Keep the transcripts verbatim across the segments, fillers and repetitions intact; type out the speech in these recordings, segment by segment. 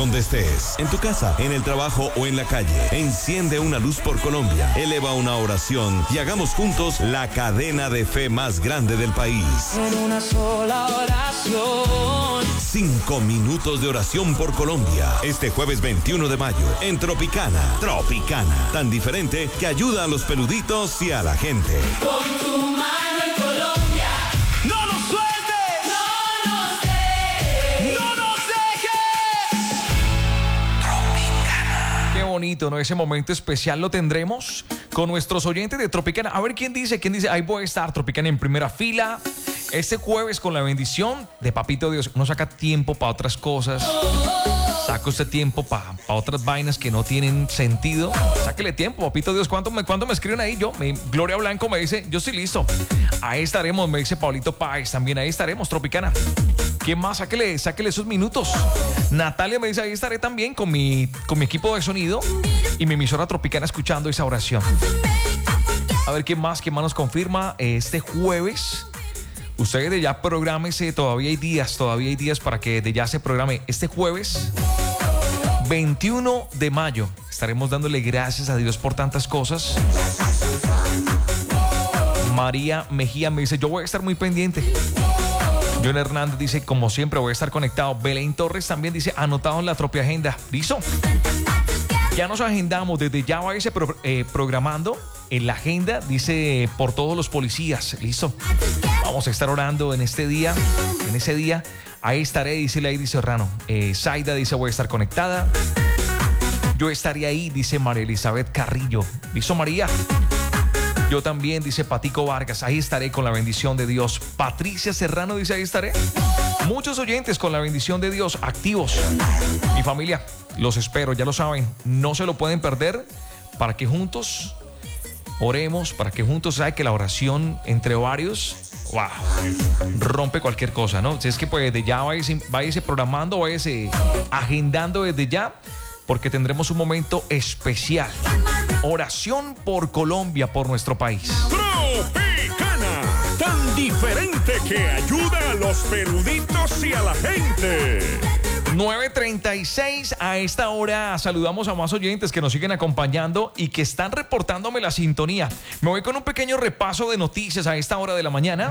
donde estés, en tu casa, en el trabajo o en la calle. Enciende una luz por Colombia, eleva una oración y hagamos juntos la cadena de fe más grande del país. En una sola oración. Cinco minutos de oración por Colombia. Este jueves veintiuno de mayo, en Tropicana. Tropicana, tan diferente que ayuda a los peluditos y a la gente. Con tu mano en Colombia. ¡No nos sueltes! ¡No nos dejes! ¡No nos dejes! Tropicana. Qué bonito, ¿no? Ese momento especial lo tendremos con nuestros oyentes de Tropicana. A ver quién dice, quién dice, ahí voy a estar, Tropicana en primera fila. Este jueves con la bendición de Papito Dios. Uno saca tiempo para otras cosas. Saca usted tiempo para pa otras vainas que no tienen sentido. Sáquele tiempo, Papito Dios. ¿Cuánto me, cuánto me escriben ahí? Yo, me, Gloria Blanco me dice, yo estoy listo. Ahí estaremos, me dice Pablito Páez. También ahí estaremos, Tropicana. ¿Qué más? Sáquele, sáquele esos minutos. Natalia me dice, ahí estaré también con mi, con mi equipo de sonido y mi emisora Tropicana escuchando esa oración. A ver, ¿qué más? ¿Qué más nos confirma? Este jueves... Ustedes de ya prográmese, todavía hay días, todavía hay días para que de ya se programe. Este jueves, veintiuno de mayo, estaremos dándole gracias a Dios por tantas cosas. María Mejía me dice, yo voy a estar muy pendiente. John Hernández dice, como siempre voy a estar conectado. Belén Torres también dice, anotado en la propia agenda. ¿Listo? Ya nos agendamos, desde ya va a irse pro, eh, programando en la agenda, dice, por todos los policías. Listo. Vamos a estar orando en este día, en ese día. Ahí estaré, dice Lady Serrano. Eh, Zaida dice, voy a estar conectada. Yo estaré ahí, dice María Elizabeth Carrillo. ¿Listo, María? Yo también, dice Patico Vargas. Ahí estaré con la bendición de Dios. Patricia Serrano dice, ahí estaré. Muchos oyentes con la bendición de Dios, activos. Mi familia, los espero, ya lo saben. No se lo pueden perder para que juntos oremos, para que juntos, sabe que la oración entre varios, wow, rompe cualquier cosa, ¿no? Si es que pues desde ya váyase, váyase programando, váyase agendando desde ya, porque tendremos un momento especial. Oración por Colombia, por nuestro país. Tropicana, tan diferente que ayuda a los peluditos y a la gente. nueve treinta y seis, a esta hora saludamos a más oyentes que nos siguen acompañando y que están reportándome la sintonía. Me voy con un pequeño repaso de noticias a esta hora de la mañana.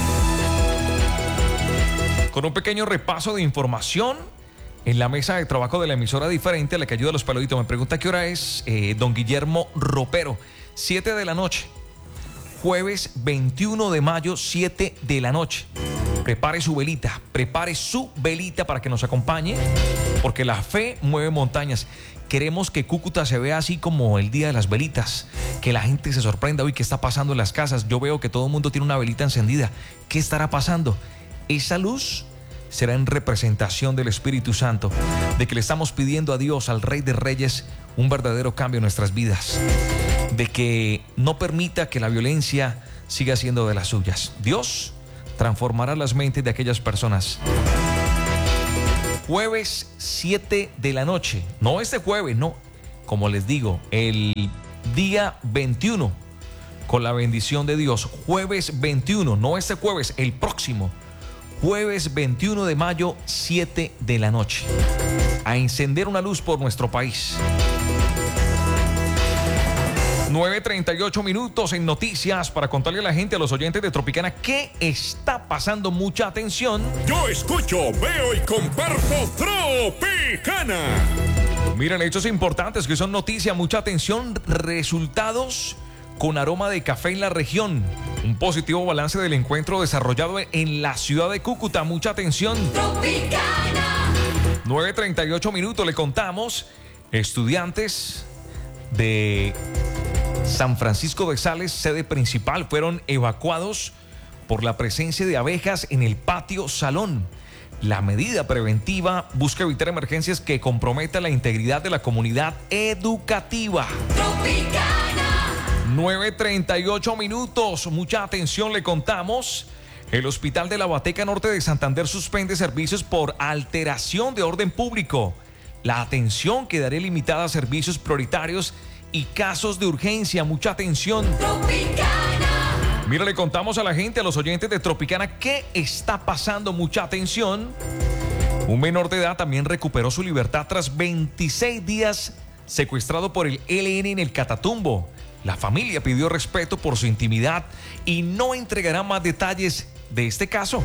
Con un pequeño repaso de información en la mesa de trabajo de la emisora diferente a la que ayuda a los peluditos. Me pregunta qué hora es eh, don Guillermo Ropero. siete de la noche. Jueves veintiuno de mayo, siete de la noche. Prepare su velita, prepare su velita para que nos acompañe, porque la fe mueve montañas. Queremos que Cúcuta se vea así como el día de las velitas, que la gente se sorprenda. Hoy, ¿qué está pasando en las casas? Yo veo que todo el mundo tiene una velita encendida. ¿Qué estará pasando? Esa luz será en representación del Espíritu Santo, de que le estamos pidiendo a Dios, al Rey de Reyes, un verdadero cambio en nuestras vidas, de que no permita que la violencia siga siendo de las suyas. Dios transformará las mentes de aquellas personas. Jueves siete de la noche, no este jueves, no, como les digo, el día veintiuno, con la bendición de Dios. Jueves veintiuno, no este jueves, el próximo. Jueves veintiuno de mayo, siete de la noche. A encender una luz por nuestro país. nueve treinta y ocho minutos en noticias para contarle a la gente, a los oyentes de Tropicana, qué está pasando. Mucha atención. Yo escucho, veo y comparto Tropicana. Miren, hechos importantes que son noticia. Mucha atención. Resultados con aroma de café en la región. Un positivo balance del encuentro desarrollado en la ciudad de Cúcuta. Mucha atención. Tropicana. nueve treinta y ocho minutos, le contamos. Estudiantes de San Francisco de Sales, sede principal, fueron evacuados por la presencia de abejas en el patio salón. La medida preventiva busca evitar emergencias que comprometan la integridad de la comunidad educativa. Tropicana. nueve treinta y ocho minutos. Mucha atención, le contamos. El Hospital de la Bateca Norte de Santander suspende servicios por alteración de orden público. La atención quedará limitada a servicios prioritarios y casos de urgencia. Mucha atención. Tropicana. Mira, le contamos a la gente, a los oyentes de Tropicana, qué está pasando. Mucha atención. Un menor de edad también recuperó su libertad tras veintiséis días secuestrado por el E L N en el Catatumbo. La familia pidió respeto por su intimidad y no entregará más detalles de este caso.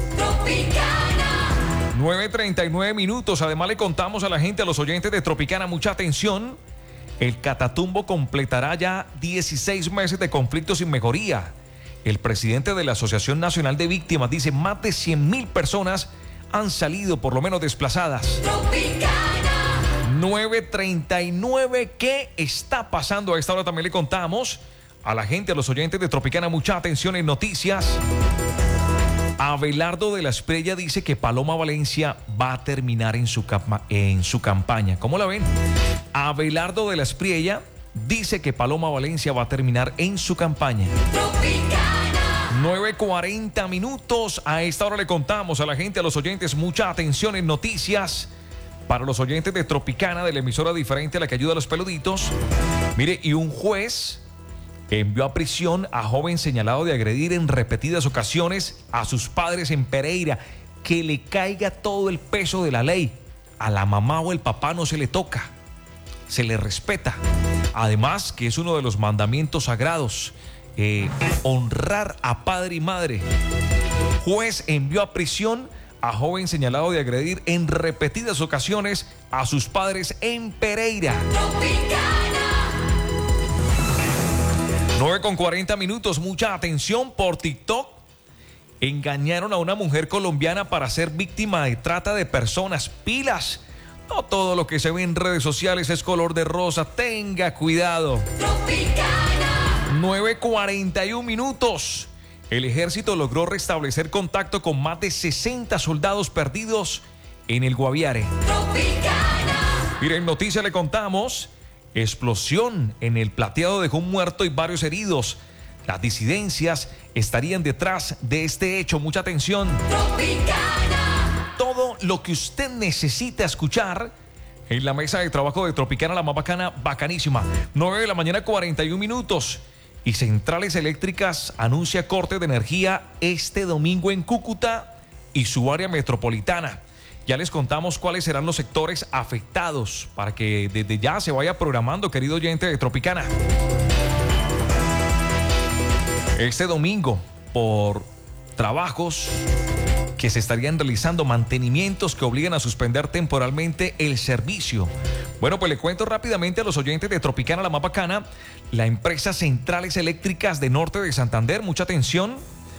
nueve treinta y nueve minutos. Además le contamos a la gente, a los oyentes de Tropicana, mucha atención. El Catatumbo completará ya dieciséis meses de conflicto sin mejoría. El presidente de la Asociación Nacional de Víctimas dice más de cien mil personas han salido por lo menos desplazadas. nueve treinta y nueve. ¿Qué está pasando? A esta hora también le contamos a la gente, a los oyentes de Tropicana, mucha atención en noticias. Abelardo de la Espriella dice que Paloma Valencia va a terminar en su, en su campaña. ¿Cómo la ven? Abelardo de la Espriella dice que Paloma Valencia va a terminar en su campaña. nueve cuarenta minutos. A esta hora le contamos a la gente, a los oyentes, mucha atención en noticias. Para los oyentes de Tropicana, de la emisora diferente a la que ayuda a los peluditos. Mire, y un juez envió a prisión a joven señalado de agredir en repetidas ocasiones a sus padres en Pereira. Que le caiga todo el peso de la ley. A la mamá o el papá no se le toca, se le respeta. Además, que es uno de los mandamientos sagrados, eh, honrar a padre y madre. Juez envió a prisión a joven señalado de agredir en repetidas ocasiones a sus padres en Pereira. nueve con cuarenta minutos. Mucha atención. Por TikTok engañaron a una mujer colombiana para ser víctima de trata de personas. Pilas. No todo lo que se ve en redes sociales es color de rosa. Tenga cuidado. nueve cuarenta y uno minutos. El ejército logró restablecer contacto con más de sesenta soldados perdidos en el Guaviare. Miren, noticia le contamos. Explosión en el Plateado dejó un muerto y varios heridos. Las disidencias estarían detrás de este hecho. Mucha atención. Todo lo que usted necesita escuchar en la mesa de trabajo de Tropicana, la más bacana, bacanísima. nueve de la mañana, cuarenta y uno minutos. Y Centrales Eléctricas anuncia corte de energía este domingo en Cúcuta y su área metropolitana. Ya les contamos cuáles serán los sectores afectados para que desde ya se vaya programando, querido oyente de Tropicana. Este domingo, por trabajos que se estarían realizando, mantenimientos que obligan a suspender temporalmente el servicio. Bueno, pues le cuento rápidamente a los oyentes de Tropicana, la más bacana. La empresa Centrales Eléctricas de Norte de Santander, mucha atención,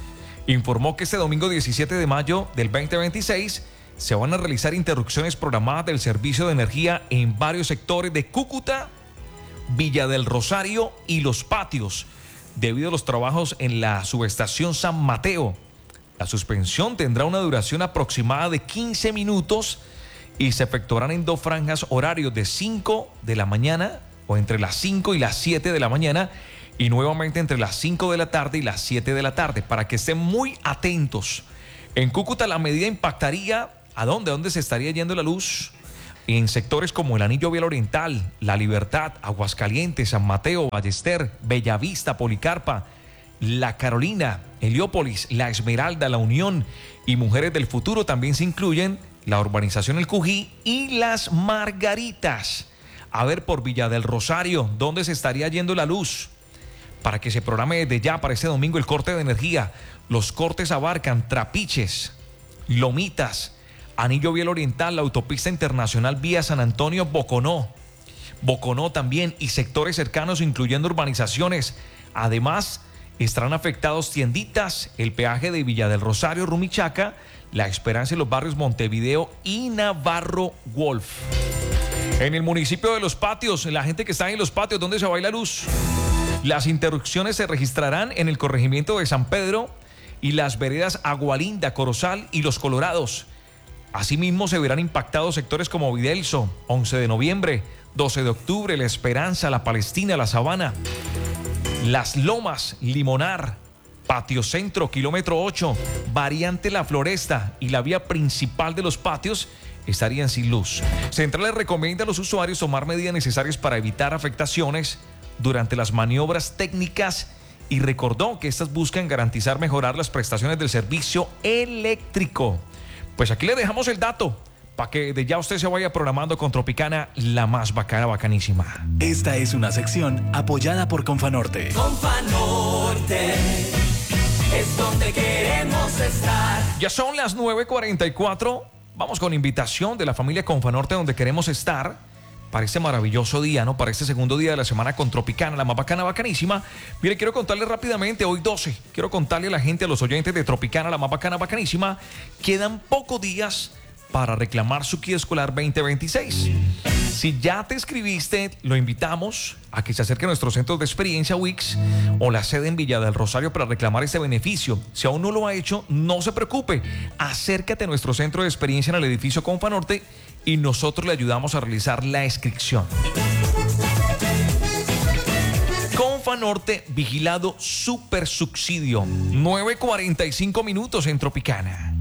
informó que este domingo diecisiete de mayo del veinte veintiséis se van a realizar interrupciones programadas del servicio de energía en varios sectores de Cúcuta, Villa del Rosario y Los Patios, debido a los trabajos en la subestación San Mateo. La suspensión tendrá una duración aproximada de quince minutos y se efectuarán en dos franjas horarios de cinco de la mañana o entre las cinco y las siete de la mañana y nuevamente entre las cinco de la tarde y las siete de la tarde, para que estén muy atentos. En Cúcuta la medida impactaría ¿a dónde? ¿A dónde se estaría yendo la luz? En sectores como el Anillo Vial Oriental, La Libertad, Aguascalientes, San Mateo, Ballester, Bellavista, Policarpa, La Carolina, Heliópolis, La Esmeralda, La Unión y Mujeres del Futuro. También se incluyen la urbanización El Cují y Las Margaritas. A ver, por Villa del Rosario, ¿dónde se estaría yendo la luz? Para que se programe desde ya para este domingo el corte de energía. Los cortes abarcan Trapiches, Lomitas, Anillo Vial Oriental, la autopista internacional vía San Antonio, Boconó. Boconó también y sectores cercanos incluyendo urbanizaciones. Además, estarán afectados Tienditas, el peaje de Villa del Rosario, Rumichaca, La Esperanza y los barrios Montevideo y Navarro Wolf. En el municipio de Los Patios, la gente que está en Los Patios, ¿dónde se va a ir la luz? Las interrupciones se registrarán en el corregimiento de San Pedro y las veredas Agualinda, Corozal y Los Colorados. Asimismo, se verán impactados sectores como Videlso, once de noviembre, doce de octubre, La Esperanza, La Palestina, La Sabana, Las Lomas, Limonar, Patio Centro, kilómetro ocho, Variante La Floresta y la vía principal de Los Patios estarían sin luz. Centrales recomienda a los usuarios tomar medidas necesarias para evitar afectaciones durante las maniobras técnicas y recordó que estas buscan garantizar mejorar las prestaciones del servicio eléctrico. Pues aquí le dejamos el dato para que de ya usted se vaya programando con Tropicana, la más bacana, bacanísima. Esta es una sección apoyada por Confanorte. Confanorte es donde queremos estar. Ya son las nueve cuarenta y cuatro. Vamos con invitación de la familia Confanorte, donde queremos estar para este maravilloso día, ¿no? Para este segundo día de la semana con Tropicana, la más bacana, bacanísima. Mire, quiero contarles rápidamente, hoy doce, quiero contarle a la gente, a los oyentes de Tropicana, la más bacana, bacanísima, quedan pocos días para reclamar su kit escolar veinte veintiséis. Si ya te inscribiste, lo invitamos a que se acerque a nuestros centros de experiencia W I C S o la sede en Villa del Rosario para reclamar este beneficio. Si aún no lo ha hecho, no se preocupe. Acércate a nuestro centro de experiencia en el edificio Confanorte y nosotros le ayudamos a realizar la inscripción. Confanorte, vigilado super subsidio. nueve cuarenta y cinco minutos en Tropicana.